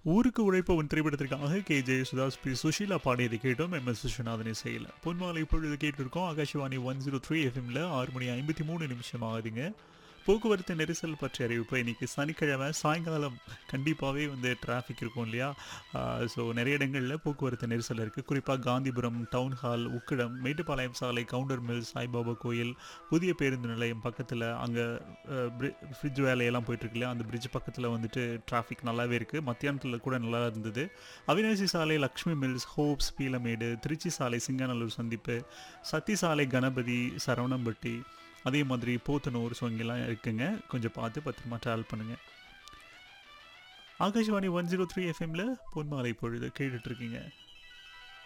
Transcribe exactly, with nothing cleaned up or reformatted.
ஊருக்கு உழைப்பவன் திரைப்படத்திற்காக K Yesudas B Sushila பாடியதை கேட்டோம். எம் எஸ் விஸ்வநாதன் இசையில் பொன்மாலை இப்பொழுது கேட்டிருக்கோம். ஆகாஷவாணி ஒன் ஜீரோ த்ரீ எஃப்எம்ல ஆறு மணி ஐம்பத்தி மூணு நிமிஷம் ஆகுதுங்க. போக்குவரத்து நெரிசல் பற்றிய அறிவிப்பு. இன்றைக்கி சனிக்கிழமை சாயங்காலம் கண்டிப்பாகவே வந்து டிராஃபிக் இருக்கும் இல்லையா? ஸோ நிறைய இடங்களில் போக்குவரத்து நெரிசல் இருக்குது. குறிப்பாக காந்திபுரம், டவுன் ஹால், உக்கிடம், மேட்டுப்பாளையம் சாலை, கவுண்டர் மில், சாய்பாபா கோயில், புதிய பேருந்து நிலையம் பக்கத்தில் அங்கே ஃப்ரிட்ஜ் வேலையெல்லாம் போயிட்டுருக்கு இல்லையா? அந்த பிரிட்ஜ் பக்கத்தில் வந்துட்டு டிராஃபிக் நல்லாவே இருக்குது. மத்தியானத்தில் கூட நல்லா இருந்தது. அவினாசி சாலை, லக்ஷ்மி மில்ஸ், ஹோப்ஸ், பீலமேடு, திருச்சி சாலை, சிங்காநல்லூர் சந்திப்பு, சத்தி சாலை, கணபதி, சரவணம்பட்டி, அதே மாதிரி போத்தனூர், ஸோ இங்கெல்லாம் இருக்குங்க. கொஞ்சம் பார்த்து பத்திரமா ட்ராவல் பண்ணுங்கள். ஆகாஷவாணி ஒன் ஜீரோ த்ரீ எஃப்எம்ல பொன்மாலை பொழுது கேட்டுட்ருக்கீங்க.